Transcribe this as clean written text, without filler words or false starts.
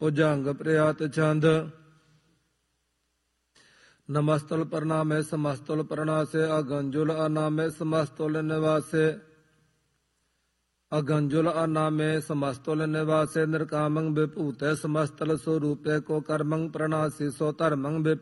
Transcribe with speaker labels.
Speaker 1: ਭੁਜੰਗ ਪ੍ਰਿਆਤ ਛੰਦ। ਨਮਸਤੁਲ ਪ੍ਰਣਾਮੇ ਸਮਸਤੁਲ ਪ੍ਰਣਾਸੇ ਅਗੰਜੁਲ ਅਨਾਮੇ ਸਮਸਤੁਲ ਨਿਵਾਸੇ। ਅਗੰਜੁਲ ਅਨਾਮੇ ਸਮਸਤੁਲ ਨਿਵਾਸੇ ਨਿਰਕਾਮੰ ਵਿਭੂਤੇ ਸਮਸਤਲ ਸਰੂਪੇ ਕੋ ਕਰਮੰ ਪ੍ਰਣਾਸੀ ਸੋ ਧਰਮੰ